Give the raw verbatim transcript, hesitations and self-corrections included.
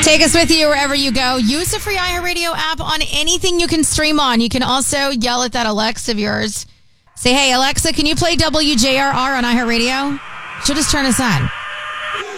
Take us with you wherever you go. Use the free iHeartRadio app on anything you can stream on. You can also yell at that Alexa of yours. Say, hey, Alexa, can you play W J R R on iHeartRadio? She'll just turn us on.